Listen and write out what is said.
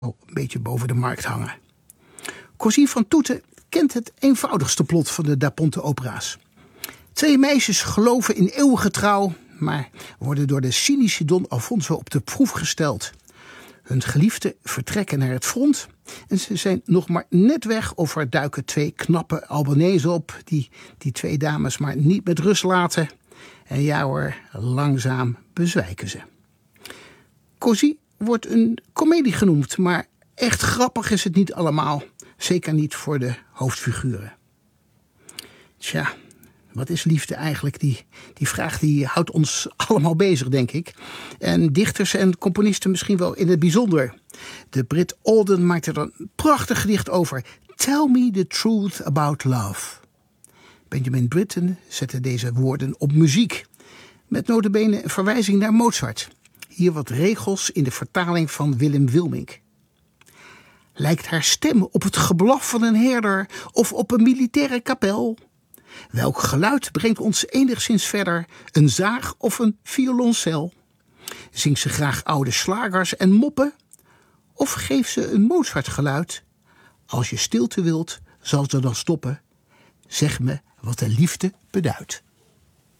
een beetje boven de markt hangen. Cosi van Toeten kent het eenvoudigste plot van de Da Ponte opera's. 2 meisjes geloven in eeuwige trouw, maar worden door de cynische Don Alfonso op de proef gesteld. Hun geliefden vertrekken naar het front en ze zijn nog maar net weg of er duiken 2 knappe Albanezen op die 2 dames maar niet met rust laten. En ja hoor, langzaam bezwijken ze. Cosi wordt een komedie genoemd, maar echt grappig is het niet allemaal. Zeker niet voor de hoofdfiguren. Tja, wat is liefde eigenlijk? Die vraag die houdt ons allemaal bezig, denk ik. En dichters en componisten misschien wel in het bijzonder. De Brit Alden maakt er een prachtig gedicht over. Tell me the truth about love. Benjamin Britten zette deze woorden op muziek. Met nota bene een verwijzing naar Mozart. Hier wat regels in de vertaling van Willem Wilmink. Lijkt haar stem op het geblaf van een herder of op een militaire kapel? Welk geluid brengt ons enigszins verder, een zaag of een violoncel? Zingt ze graag oude slagers en moppen? Of geeft ze een Mozart-geluid? Als je stilte wilt, zal ze dan stoppen. Zeg me wat de liefde beduidt.